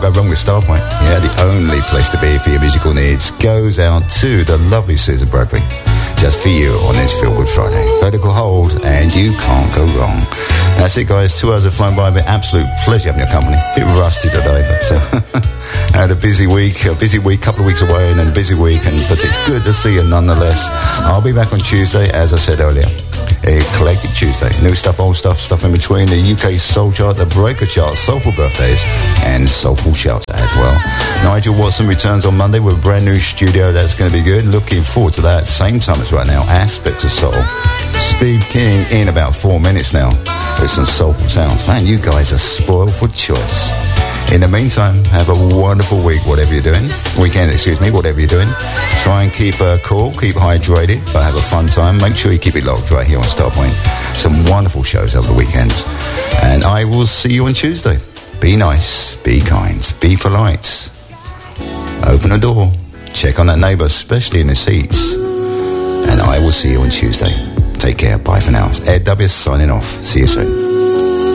go wrong with Starpoint. Yeah, the only place to be for your musical needs goes out to the lovely Susan Bradbury. Just for you on this Feel Good Friday. Vertical hold, and you can't go wrong. That's it, guys. 2 hours have flown by. An absolute pleasure having your company. A bit rusty today, but I had a busy week, couple of weeks away, and then a busy week, but it's good to see you nonetheless. I'll be back on Tuesday, as I said earlier. A Eclectic Tuesday. New stuff, old stuff, stuff in between. The UK Soul Chart, the Breaker Chart, Soulful Birthdays, and Soulful Shouts as well. Nigel Watson returns on Monday with a brand new studio. That's going to be good. Looking forward to that. Same time as right now. Aspects of Soul. Steve King in about 4 minutes now with some soulful sounds. Man, you guys are spoiled for choice. In the meantime, have a wonderful week, whatever you're doing. Weekend, whatever you're doing. Try and keep cool, keep hydrated, but have a fun time. Make sure you keep it locked right here on Starpoint. Some wonderful shows over the weekend. And I will see you on Tuesday. Be nice, be kind, be polite. Open a door. Check on that neighbour, especially in the seats. And I will see you on Tuesday. Take care. Bye for now. Ed W signing off. See you soon.